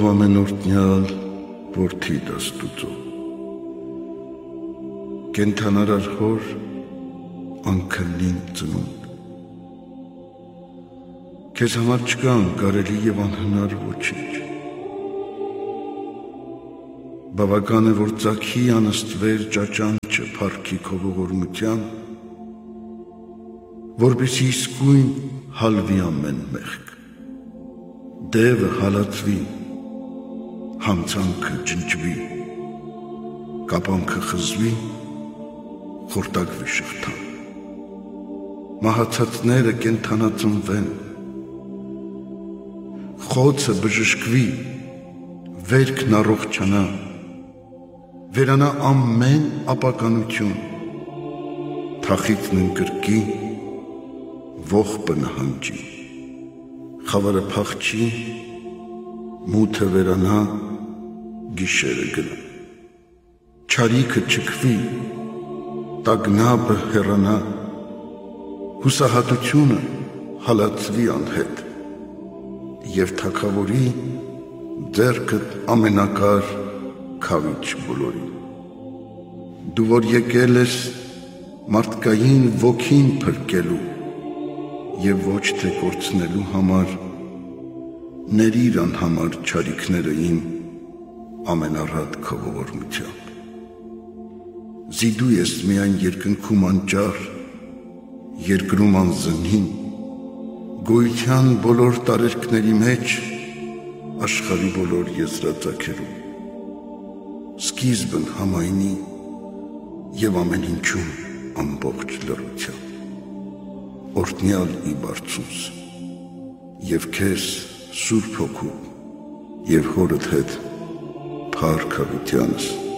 Ամենօրտնյալ որդի դաստուծո կենթանարար հոր անքննին ծնունդ քեզ համար չկա անկարելի և անհնար ոչինչ բավական է որ ծագի անըստվեր ճաճանչը փառքի քո ողորմության որպեսզի իսկույն հալվի ամեն մեղք դևը հալածվի հանցանքը ջնջվի կապանքը խզվի խորտակվի շղթան մահացածները կենդանածնվեն խոցը բժշկվի վերքն առողջանա վերանա ամեն ապականություն թախիծն ընկրկի ողբը նահանջի խավարը փախչի մութը վերանա գիշերը գնա չարիքը չքվի տագնապը հեռանա հուսահատությունը հալածվի անհետ և թագավորի ձեռքդ ամենակար քավիչ բոլորի դու որ եկել ես մարդկային ոգին փրկելու և ոչ թե կորցնելու համար ներիր անհամար չարիքները իմ ամենառատ քո ողորմությամբ զիդու ես միայն երկնքում անճար երկրում անզնին գոյության բոլոր տարերքների մեջ աշխարհի բոլոր եզրածագերում սկիզբն համայնի և ամեն ինչում ամբողջ լռությամբ օրհնյալ ի բարձունս և քեզ Սուրբ Հոգու և հորդ հետ փառք հավիտյանս